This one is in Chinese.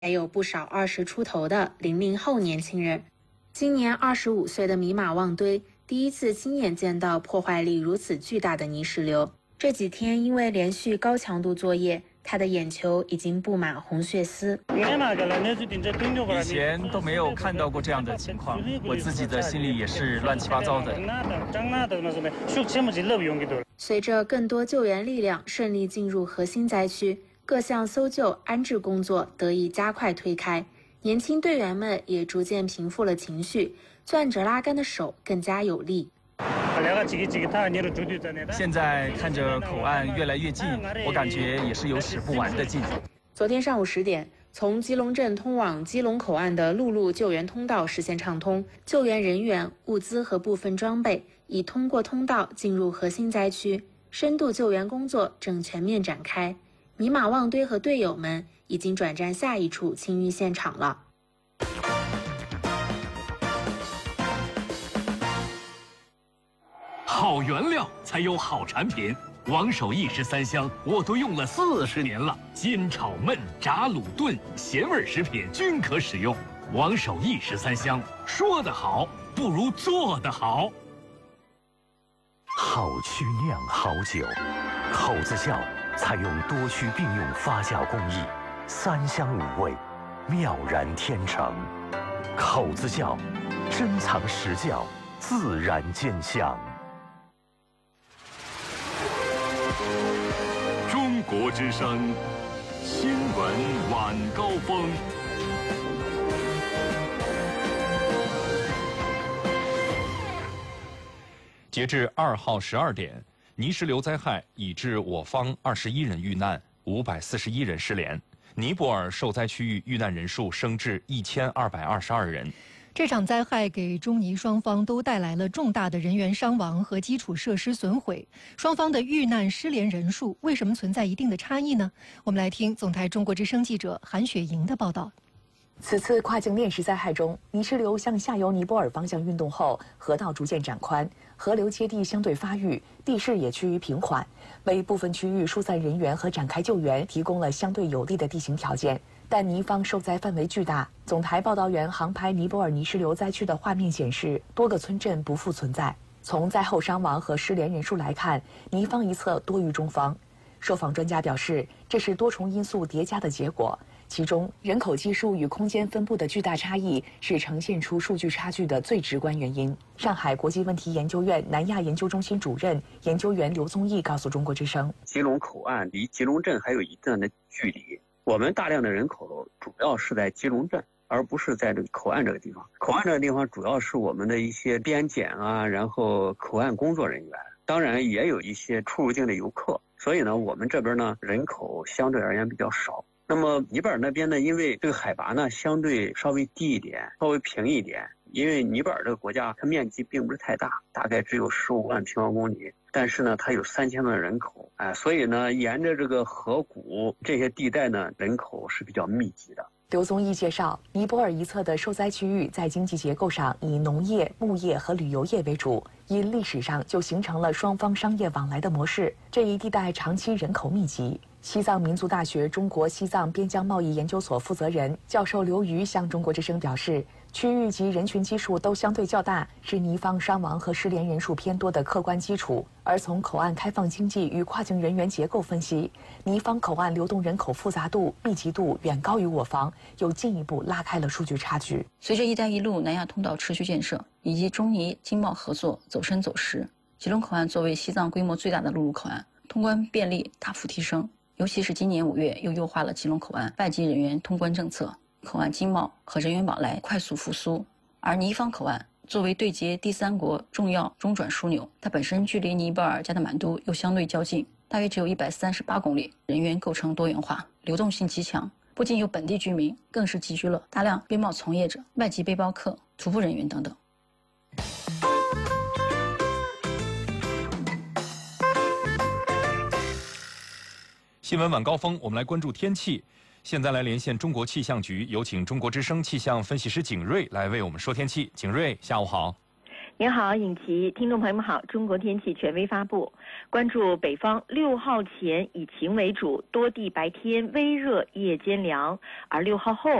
也有不少20出头的00后年轻人。今年25岁的米马旺堆第一次亲眼见到破坏力如此巨大的泥石流。这几天因为连续高强度作业，他的眼球已经布满红血丝。 以前都没有看到过这样的情况，我自己的心里也是乱七八糟的。 随着更多救援力量顺利进入核心灾区，各项搜救安置工作得以加快推开，年轻队员们也逐渐平复了情绪，攥着拉杆的手更加有力。 现在看着口岸越来越近，我感觉也是有使不完的劲。 昨天上午10点，从基隆镇通往基隆口岸的陆路救援通道实现畅通，救援人员、物资和部分装备已通过通道进入核心灾区，深度救援工作正全面展开。米马旺堆和队友们已经转战下一处清淤现场了。 好原料才有好产品，王守义13香我都用了40年了，煎炒焖炸卤炖咸味食品均可使用。王守义13香，说得好不如做得好。 好曲酿好酒，口子窖采用多区并用发酵工艺，3香5味，妙然天成。口子窖，珍藏实窖，自然见香。 中国之声新闻晚高峰。 截至2号12点，泥石流灾害已致我方21人遇难，541人失联。尼泊尔受灾区域遇难人数升至1222人。 这场灾害给中尼双方都带来了重大的人员伤亡和基础设施损毁。双方的遇难失联人数为什么存在一定的差异呢？我们来听总台中国之声记者韩雪莹的报道。 此次跨境链石灾害中，泥石流向下游尼泊尔方向运动后，河道逐渐展宽，河流接地相对发育，地势也趋于平缓，为部分区域疏散人员和展开救援提供了相对有利的地形条件。但尼方受灾范围巨大，总台报道员航拍尼泊尔泥石流灾区的画面显示，多个村镇不复存在。从灾后伤亡和失联人数来看，尼方一侧多于中方。受访专家表示，这是多重因素叠加的结果，其中人口基数与空间分布的巨大差异是呈现出数据差距的最直观原因。上海国际问题研究院南亚研究中心主任研究员刘宗义告诉中国之声， 基隆口岸离基隆镇还有一段的距离，我们大量的人口主要是在基隆镇，而不是在这个口岸这个地方。口岸这个地方主要是我们的一些边检啊，然后口岸工作人员，当然也有一些出入境的游客。所以呢，我们这边呢人口相对而言比较少。那么尼泊尔那边呢，因为这个海拔呢相对稍微低一点，稍微平一点。因为尼泊尔这个国家它面积并不是太大，大概只有15万平方公里，但是呢它有3000万人口，所以呢沿着这个河谷这些地带呢人口是比较密集的。 刘宗义介绍，尼泊尔一侧的受灾区域在经济结构上以农业、牧业和旅游业为主，因历史上就形成了双方商业往来的模式。这一地带长期人口密集。西藏民族大学中国西藏边疆贸易研究所负责人教授刘瑜向中国之声表示，区域及人群基数都相对较大，是尼方伤亡和失联人数偏多的客观基础。而从口岸开放经济与跨境人员结构分析，尼方口岸流动人口复杂度、密集度远高于我方，又进一步拉开了数据差距。 随着“一带一路”南亚通道持续建设，以及中尼经贸合作走深走实，吉隆口岸作为西藏规模最大的陆路口岸，通关便利大幅提升。尤其是今年5月，又优化了吉隆口岸外籍人员通关政策，口岸经贸和人员往来快速复苏。而尼方口岸作为对接第三国重要中转枢纽，它本身距离尼泊尔加德满都又相对较近，大约只有138公里，人员构成多元化，流动性极强。不仅有本地居民，更是集聚了大量边贸从业者、外籍背包客、徒步人员等等。 新闻晚高峰，我们来关注天气。现在来连线中国气象局，有请中国之声气象分析师景睿来为我们说天气。景睿，下午好。 您好，尹琪，听众朋友们好，中国天气权威发布，关注北方6号前以晴为主，多地白天微热，夜间凉，而6号后